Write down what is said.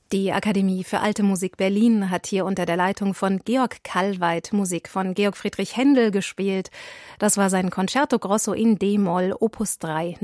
Die Akademie für Alte Musik Berlin hat hier unter der Leitung von Georg Kallweit Musik von Georg Friedrich Händel gespielt. Das war sein Concerto Grosso in D-Moll, Opus 3,